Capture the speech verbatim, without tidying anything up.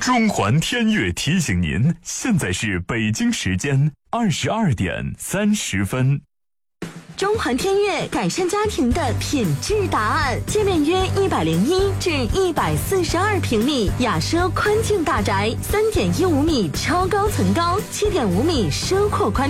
中环天悦提醒您，现在是北京时间二十二点三十分。 中环天悦改善家庭的品质答案，界面约一百零一至一百四十二平米，雅奢宽净大宅，三点一五米超高层高，七点五米奢阔宽。